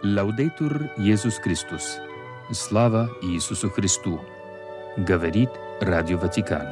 Лаудейтур Иисус Христос. Слава Иисусу Христу. Говорит Радио Ватикан.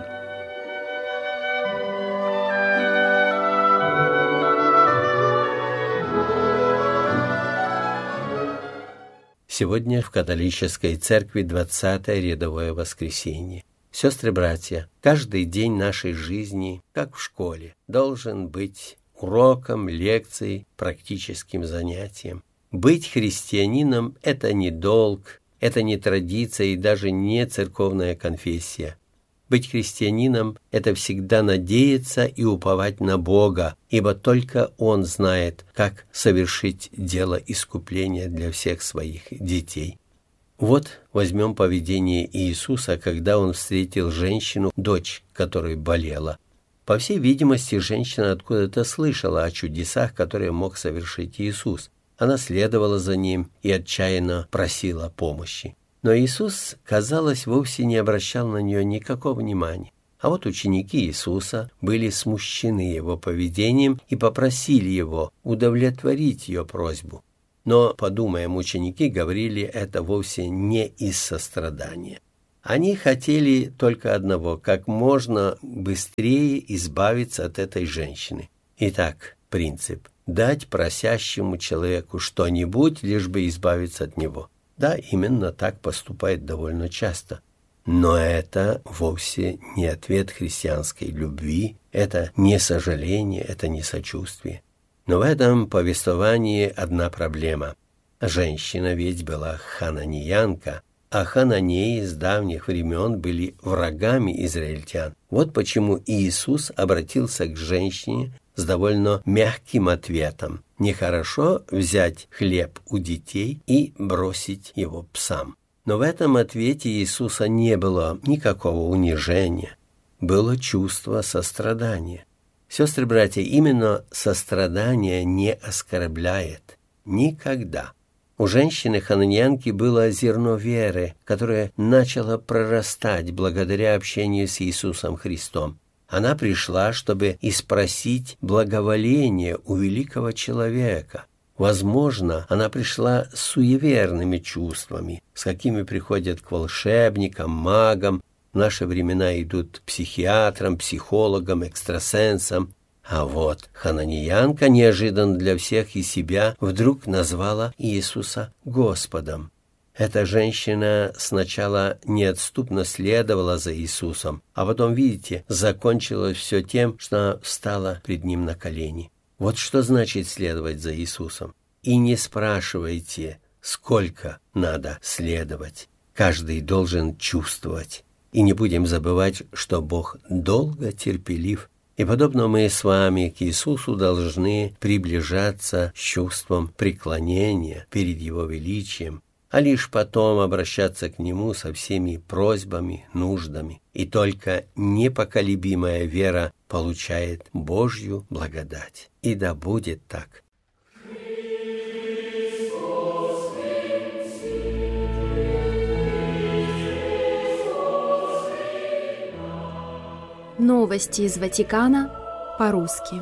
Сегодня в католической церкви 20-е рядовое воскресенье. Сестры-братья, каждый день нашей жизни, как в школе, должен быть уроком, лекцией, практическим занятием. Быть христианином – это не долг, это не традиция и даже не церковная конфессия. Быть христианином – это всегда надеяться и уповать на Бога, ибо только Он знает, как совершить дело искупления для всех своих детей. Вот возьмем поведение Иисуса, когда Он встретил женщину, дочь которой болела. По всей видимости, женщина откуда-то слышала о чудесах, которые мог совершить Иисус. Она следовала за Ним и отчаянно просила помощи. Но Иисус, казалось, вовсе не обращал на нее никакого внимания. А вот ученики Иисуса были смущены Его поведением и попросили Его удовлетворить ее просьбу. Но, подумаем, ученики говорили это вовсе не из сострадания. Они хотели только одного – как можно быстрее избавиться от этой женщины. Итак, принцип – дать просящему человеку что-нибудь, лишь бы избавиться от него. Да, именно так поступает довольно часто. Но это вовсе не ответ христианской любви, это не сожаление, это не сочувствие. Но в этом повествовании одна проблема. Женщина ведь была хананиянка, а хананеи с давних времен были врагами израильтян. Вот почему Иисус обратился к женщине с довольно мягким ответом. Нехорошо взять хлеб у детей и бросить его псам. Но в этом ответе Иисуса не было никакого унижения. Было чувство сострадания. Сестры-братья, именно сострадание не оскорбляет. Никогда. У женщины-хананеянки было зерно веры, которое начало прорастать благодаря общению с Иисусом Христом. Она пришла, чтобы испросить благоволение у великого человека. Возможно, она пришла с суеверными чувствами, с какими приходят к волшебникам, магам. В наши времена идут к психиатрам, психологам, экстрасенсам. А вот хананиянка неожиданно для всех и себя вдруг назвала Иисуса Господом. Эта женщина сначала неотступно следовала за Иисусом, а потом, видите, закончилось все тем, что она встала пред Ним на колени. Вот что значит следовать за Иисусом. И не спрашивайте, сколько надо следовать. Каждый должен чувствовать. И не будем забывать, что Бог долго терпелив. И подобно мы с вами к Иисусу должны приближаться с чувством преклонения перед Его величием, а лишь потом обращаться к Нему со всеми просьбами, нуждами. И только непоколебимая вера получает Божью благодать. И да будет так. Новости из Ватикана по-русски.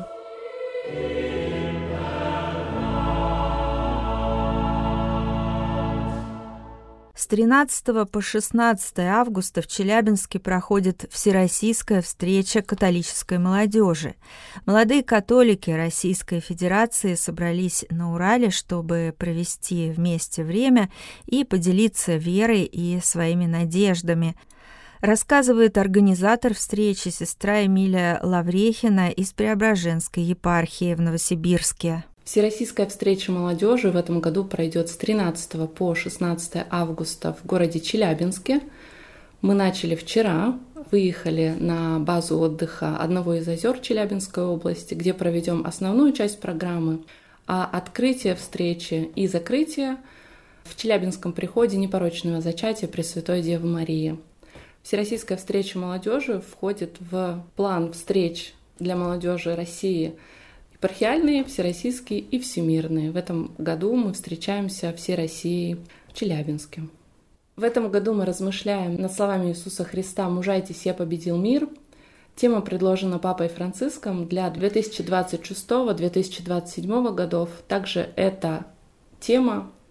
С 13 по 16 августа в Челябинске проходит Всероссийская встреча католической молодежи. Молодые католики Российской Федерации собрались на Урале, чтобы провести вместе время и поделиться верой и своими надеждами. Рассказывает организатор встречи сестра Эмилия Лаврехина из Преображенской епархии в Новосибирске. Всероссийская встреча молодежи в этом году пройдет с 13 по 16 августа в городе Челябинске. Мы начали вчера, выехали на базу отдыха одного из озер Челябинской области, где проведем основную часть программы, а открытие встречи и закрытие в Челябинском приходе непорочного зачатия Пресвятой Девы Марии. Всероссийская встреча молодежи входит в план встреч для молодежи России епархиальные, всероссийские и всемирные. В этом году мы встречаемся всей Россией в Челябинске. В этом году мы размышляем над словами Иисуса Христа «Мужайтесь, я победил мир». Тема предложена Папой Франциском для 2026-2027 годов. Также эта тема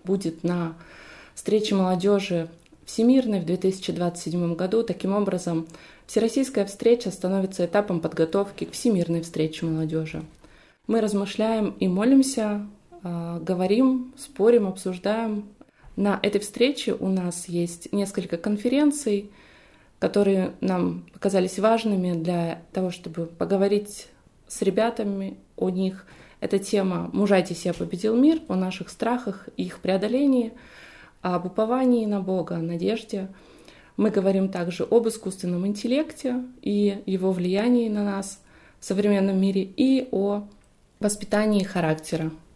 будет на встрече молодежи всемирной в 2027 году. Таким образом, Всероссийская встреча становится этапом подготовки к Всемирной встрече молодежи. Мы размышляем и молимся, говорим, спорим, обсуждаем. На этой встрече у нас есть несколько конференций, которые нам показались важными для того, чтобы поговорить с ребятами о них. Это тема «Мужайтесь, я победил мир», о наших страхах и их преодолении, об уповании на Бога, о надежде. Мы говорим также об искусственном интеллекте и его влиянии на нас в современном мире и о воспитании характера